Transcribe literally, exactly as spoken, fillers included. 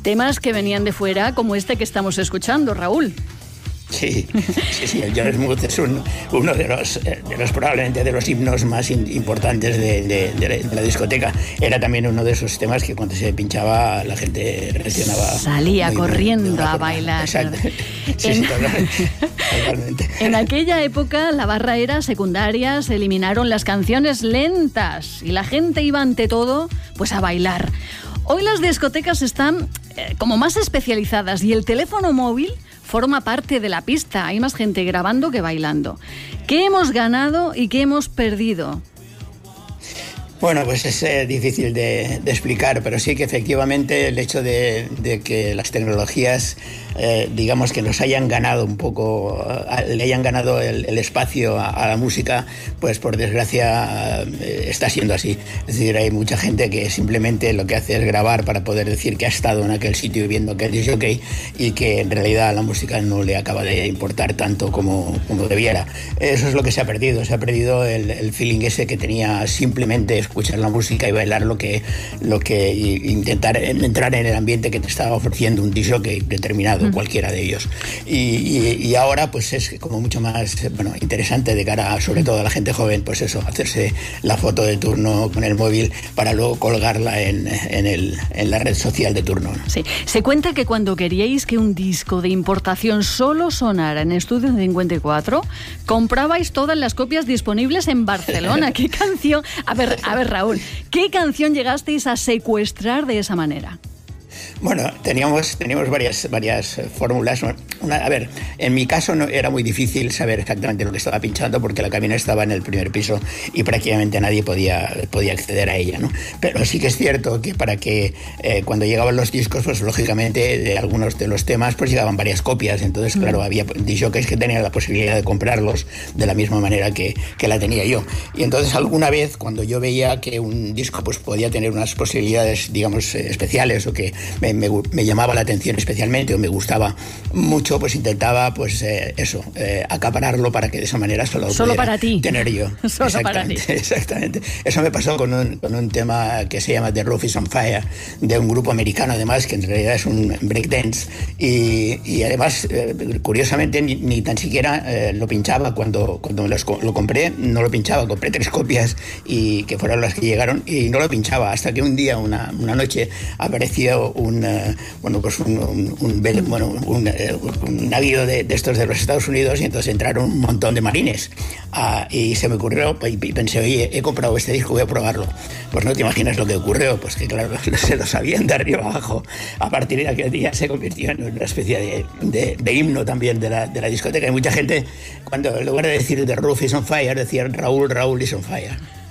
Temas que venían de fuera, como este que estamos escuchando, Raúl. Sí, sí, sí, el Johnny Smooth es un, uno de los, de los probablemente de los himnos más in, importantes de, de, de, de la discoteca. Era también uno de esos temas que cuando se pinchaba la gente reaccionaba. Salía corriendo a bailar. Exacto. Sí, en, sí, totalmente, totalmente. En aquella época la barra era secundaria, se eliminaron las canciones lentas y la gente iba ante todo pues a bailar. Hoy las discotecas están eh, como más especializadas y el teléfono móvil forma parte de la pista. Hay más gente grabando que bailando. ¿Qué hemos ganado y qué hemos perdido? Bueno, pues es eh, difícil de, de explicar, pero sí que efectivamente el hecho de, de que las tecnologías, eh, digamos que nos hayan ganado un poco, eh, le hayan ganado el, el espacio a, a la música, pues por desgracia eh, está siendo así. Es decir, hay mucha gente que simplemente lo que hace es grabar para poder decir que ha estado en aquel sitio viendo aquel disc jockey y que en realidad a la música no le acaba de importar tanto como, como debiera. Eso es lo que se ha perdido, se ha perdido el, el feeling ese que tenía simplemente escuchar la música y bailar lo que, lo que intentar entrar en el ambiente que te estaba ofreciendo un disc jockey determinado, mm. cualquiera de ellos. Y, y, y ahora pues es como mucho más bueno, interesante de cara a, sobre todo a la gente joven, pues eso, hacerse la foto de turno con el móvil para luego colgarla en, en, el, en la red social de turno. Sí, se cuenta que cuando queríais que un disco de importación solo sonara en Estudio cincuenta y cuatro, comprabais todas las copias disponibles en Barcelona. ¿Qué canción? A ver, a ver, Raúl, ¿qué canción llegasteis a secuestrar de esa manera? Bueno, teníamos, teníamos varias, varias fórmulas. Una, a ver, en mi caso no, era muy difícil saber exactamente lo que estaba pinchando porque la cabina estaba en el primer piso y prácticamente nadie podía, podía acceder a ella, ¿no? Pero sí que es cierto que para que eh, cuando llegaban los discos, pues lógicamente de algunos de los temas pues llegaban varias copias. Entonces, claro, mm. había discjockeys que tenían la posibilidad de comprarlos de la misma manera que, que la tenía yo. Y entonces alguna vez cuando yo veía que un disco pues podía tener unas posibilidades, digamos, especiales o que me, me, me llamaba la atención especialmente o me gustaba mucho, pues intentaba pues eh, eso, eh, acapararlo para que de esa manera solo, solo para ti. tener yo. Solo para ti. Exactamente. Eso me pasó con un, con un tema que se llama The Roof is on Fire, de un grupo americano además, que en realidad es un breakdance y, y además, eh, curiosamente, ni, ni tan siquiera eh, lo pinchaba cuando, cuando los, lo compré, no lo pinchaba, compré tres copias y que fueron las que llegaron y no lo pinchaba hasta que un día, una, una noche, apareció un, uh, bueno, pues un, un, un, bueno, un, uh, un navío de, de estos de los Estados Unidos y entonces entraron un montón de marines uh, y se me ocurrió y, y pensé, oye, he comprado este disco, voy a probarlo. Pues no te imaginas lo que ocurrió, pues que claro, se lo sabían de arriba abajo. A partir de aquel día se convirtió en una especie de, de, de himno también de la, de la discoteca y mucha gente, cuando en lugar de decir The Roof is on Fire, decían Raúl, Raúl is on Fire.